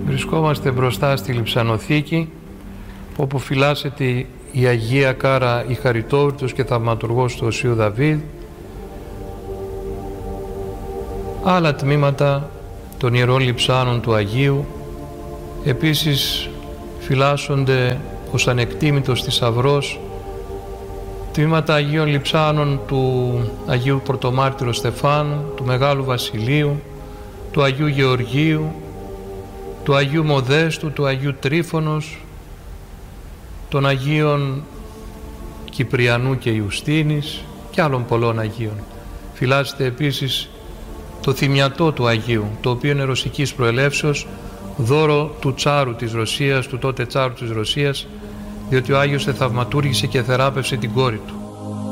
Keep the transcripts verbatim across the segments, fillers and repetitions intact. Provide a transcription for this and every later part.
Βρισκόμαστε μπροστά στη Λειψανοθήκη, όπου φυλάσσεται η Αγία Κάρα, η Χαριτόβρυτος και θαυματουργός του Οσίου Δαβίδ. Άλλα τμήματα των Ιερών Λειψάνων του Αγίου επίσης φυλάσσονται ως ανεκτήμητος θησαυρός, τμήματα Αγίων Λειψάνων του Αγίου Πρωτομάρτυρου Στεφάνου, του Μεγάλου Βασιλείου, του Αγίου Γεωργίου, του Αγίου Μοδέστου, του Αγίου Τρίφωνος, των Αγίων Κυπριανού και Ιουστίνης και άλλων πολλών Αγίων. Φυλάσσεται επίσης το θυμιατό του Αγίου, το οποίο είναι ρωσικής προελεύσεως, δώρο του Τσάρου της Ρωσίας, του τότε Τσάρου της Ρωσίας, διότι ο Άγιος θαυματούργησε και θεράπευσε την κόρη του.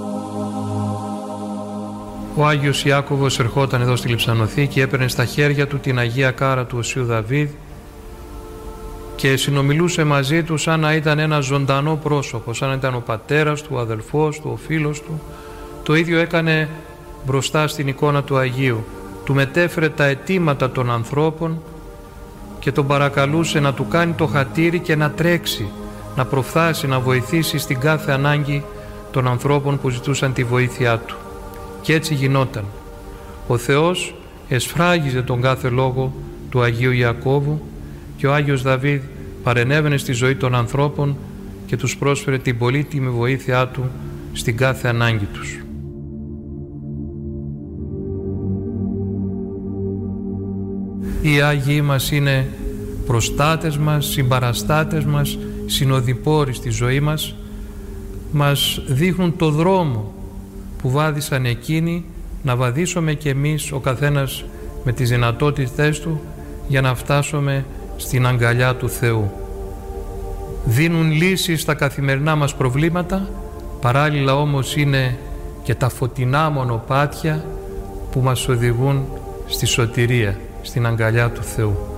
Ο Άγιος Ιάκωβος ερχόταν εδώ στη Λειψανοθήκη, έπαιρνε στα χέρια του την Αγία Κάρα του Οσίου Δαβίδ και συνομιλούσε μαζί του σαν να ήταν ένα ζωντανό πρόσωπο, σαν να ήταν ο πατέρας του, ο αδελφός του, ο φίλος του. Το ίδιο έκανε μπροστά στην εικόνα του Αγίου. Του μετέφερε τα αιτήματα των ανθρώπων και τον παρακαλούσε να του κάνει το χατήρι και να τρέξει, να προφθάσει, να βοηθήσει στην κάθε ανάγκη των ανθρώπων που ζητούσαν τη βοήθειά του. Και έτσι γινόταν. Ο Θεός εσφράγιζε τον κάθε λόγο του Αγίου Ιακώβου και ο Άγιος Δαβίδ παρενέβαινε στη ζωή των ανθρώπων και τους πρόσφερε την πολύτιμη βοήθειά του στην κάθε ανάγκη τους. Οι Άγιοι μας είναι προστάτες μας, συμπαραστάτες μας, συνοδοιπόροι στη ζωή μας, μας δείχνουν το δρόμο που βάδισαν εκείνοι να βαδίσουμε κι εμείς ο καθένας με τις δυνατότητές του για να φτάσουμε στην αγκαλιά του Θεού. Δίνουν λύσεις στα καθημερινά μας προβλήματα, παράλληλα όμως είναι και τα φωτεινά μονοπάτια που μας οδηγούν στη σωτηρία, στην αγκαλιά του Θεού.